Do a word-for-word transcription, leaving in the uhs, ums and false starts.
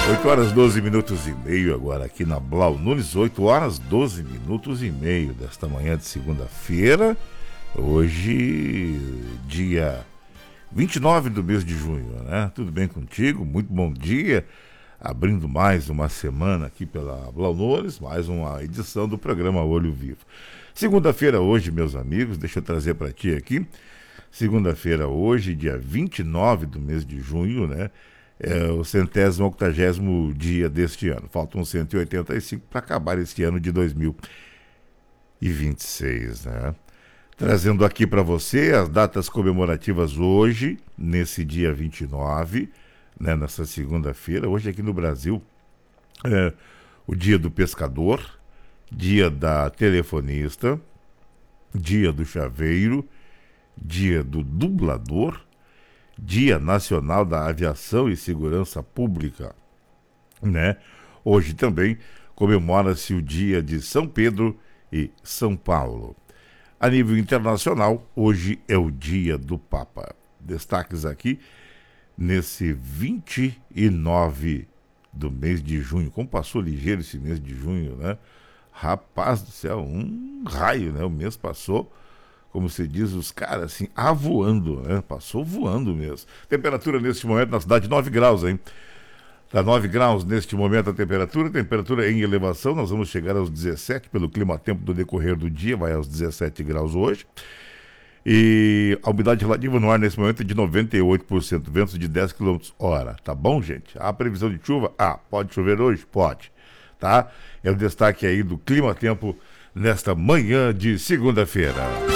oito horas, doze minutos e meio agora aqui na Blau Nunes, oito horas, doze minutos e meio desta manhã de segunda-feira, hoje, dia vinte e nove do mês de junho, né? Tudo bem contigo? Muito bom dia, abrindo mais uma semana aqui pela Blau Nunes, mais uma edição do programa Olho Vivo. Segunda-feira hoje, meus amigos, deixa eu trazer para ti aqui, segunda-feira hoje, dia vinte e nove do mês de junho, né? É o centésimo octagésimo dia deste ano. Faltam cento e oitenta e cinco para acabar este ano de dois mil e vinte e seis, né? Trazendo aqui para você as datas comemorativas hoje, nesse dia vinte e nove, né, nessa segunda-feira. Hoje aqui no Brasil, é o dia do pescador, dia da telefonista, dia do chaveiro, dia do dublador, Dia Nacional da Aviação e Segurança Pública, né? Hoje também comemora-se o dia de São Pedro e São Paulo. A nível internacional, hoje é o dia do Papa. Destaques aqui nesse vinte e nove do mês de junho. Como passou ligeiro esse mês de junho, né? Rapaz do céu, um raio, né? O mês passou, como se diz, os caras assim, avoando, né? Passou voando mesmo. Temperatura neste momento na cidade, nove graus, hein? Está nove graus neste momento a temperatura, temperatura em elevação, nós vamos chegar aos dezessete pelo clima-tempo do decorrer do dia, vai aos dezessete graus hoje. E a umidade relativa no ar nesse momento é de noventa e oito por cento, ventos de dez quilômetros hora, tá bom, gente? A previsão de chuva? Ah, pode chover hoje? Pode, tá? É o destaque aí do clima-tempo nesta manhã de segunda-feira.